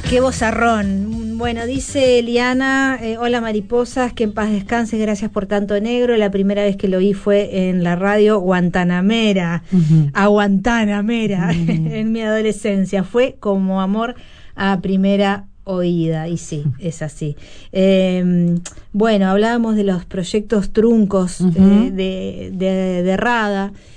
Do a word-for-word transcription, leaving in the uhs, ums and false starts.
Qué vozarrón. Bueno, dice Eliana, eh, hola mariposas, que en paz descanses, gracias por tanto negro. La primera vez que lo oí fue en la radio Guantanamera, uh-huh. a Guantanamera, uh-huh. en mi adolescencia. Fue como amor a primera oída, y sí, es así. Eh, bueno, hablábamos de los proyectos truncos uh-huh. eh, de, de, de Rada.